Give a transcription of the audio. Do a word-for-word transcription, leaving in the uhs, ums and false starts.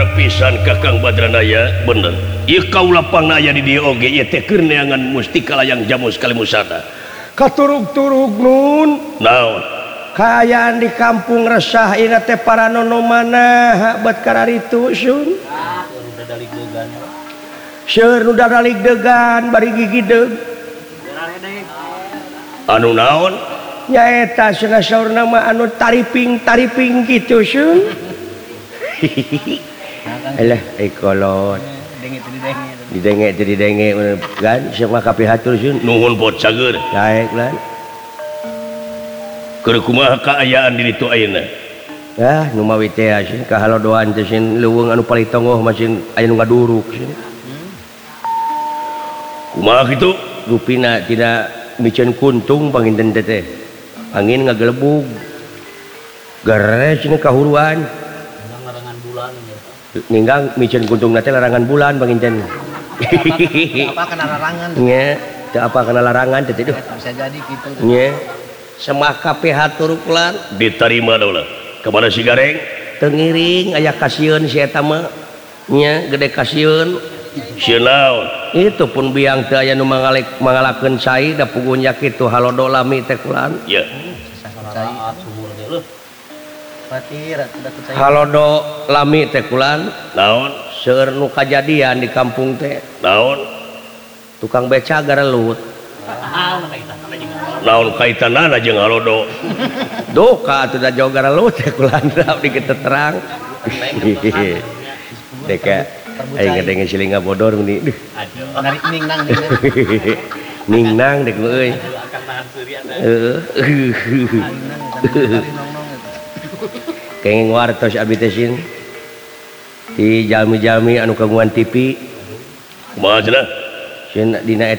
pisan Kakang Badranaya bener ieu kaula pangnaya di dieu oge ieu teh keur neangan mustika layang jamu sekali musada katurug-turug nun naon kaayaan di kampung resah ina teh paranono mana bat kararitu sun seur nu dadalig degan bari gigi deug anu naon nyaeta cenah saurna mah anu tariping tariping kitu sun alah ai kolot didenge teu didenge kan siapa kapi hatur sun nuhun pot cager daek lan keur kumaha kaayaan di ditu ayeuna ah nu mawi teh sin kahalodoan teh sin leuweung anu palitonggoh masin aya nu ngaduruk sin kumaha kitu rupina tidak micen kuntung panginten teh teh angin ngagelebug gares ini kahuruan larangan bulan ninggang micen kuntung teh larangan bulan panginten apa kana larangan nya teu apa kana larangan teh teh bisa jadi gitu nya semah kabeh hatur kulan diterima daula kemana si gareng teu ngiring aya kasieun si eta mah nya gede kasieun sieun naon itu pun biang teu aya nu mangalek mangalakeun cai da pugun nya kitu halodo lami teh kulan ya cai sumur teh leuh patir tidak percaya halodo lami teh kulan naon seueur nu kajadian di kampung teh naon tukang beca garelut naon kaitanana jeung halodo doka atuh da jauh garelut teh kulan di kita terang deka aing ngadenge silinga bodor meni duh narik ningnang ningnang dek euy heeh kenging wartos abi teh sin di jalmi-jalmi anu kagungan T V kumaha cenah sin dina